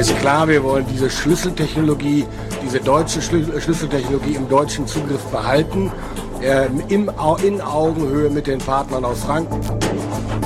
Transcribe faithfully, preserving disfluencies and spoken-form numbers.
ist klar, wir wollen diese Schlüsseltechnologie, diese deutsche Schlüsseltechnologie im deutschen Zugriff behalten, äh, im, in Augenhöhe mit den Partnern aus Frankreich.